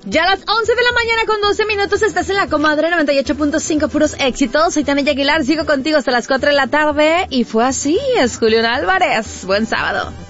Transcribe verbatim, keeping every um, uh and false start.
Ya a las once de la mañana con doce minutos estás en la Comadre noventa y ocho punto cinco, puros éxitos. Soy Tania Aguilar, sigo contigo hasta las cuatro de la tarde y fue así, es Julián Álvarez. Buen sábado.